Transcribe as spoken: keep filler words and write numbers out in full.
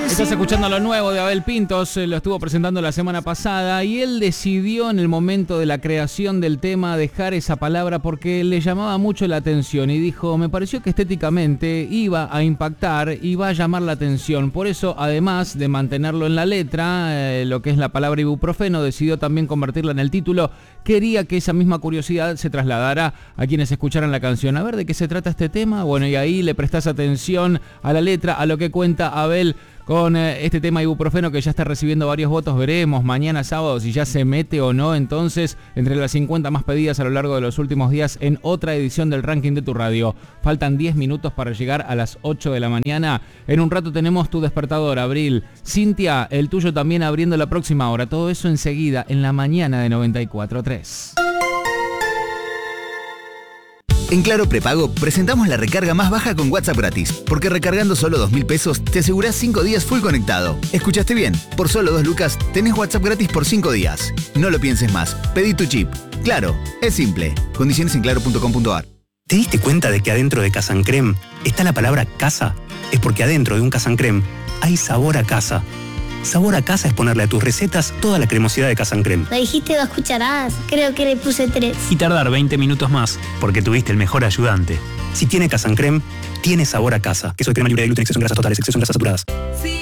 Estás escuchando lo nuevo de Abel Pintos, lo estuvo presentando la semana pasada y él decidió en el momento de la creación del tema dejar esa palabra porque le llamaba mucho la atención y dijo, me pareció que estéticamente iba a impactar, iba a llamar la atención. Por eso, además de mantenerlo en la letra, eh, lo que es la palabra ibuprofeno, decidió también convertirla en el título. Quería que esa misma curiosidad se trasladara a quienes escucharan la canción. A ver, ¿de qué se trata este tema? Bueno, y ahí le prestás atención a la letra, a lo que cuenta Abel con eh, este tema ibuprofeno que ya está recibiendo varios votos. Veremos mañana sábado si ya se mete o no entonces entre las cincuenta más pedidas a lo largo de los últimos días en otra edición del ranking de tu radio. Faltan diez minutos para llegar a las ocho de la mañana. En un rato tenemos tu despertador, Abril. Cintia, el tuyo también abriendo la próxima hora. Todo eso enseguida en la mañana de noventa y cuatro tres. En Claro Prepago presentamos la recarga más baja con WhatsApp gratis, porque recargando solo dos mil pesos te asegurás cinco días full conectado. ¿Escuchaste bien? Por solo dos lucas tenés WhatsApp gratis por cinco días. No lo pienses más, pedí tu chip. Claro, es simple. Condiciones en claro punto com punto a r. ¿Te diste cuenta de que adentro de Casan Creme está la palabra casa? Es porque adentro de un Casan Creme hay sabor a casa. Sabor a casa es ponerle a tus recetas toda la cremosidad de Casan Creme. Me dijiste dos cucharadas, creo que le puse tres. Y tardar veinte minutos más, porque tuviste el mejor ayudante. Si tiene Casan Creme, tiene sabor a casa. Queso de crema libre de gluten, exceso en grasas totales, exceso en grasas saturadas.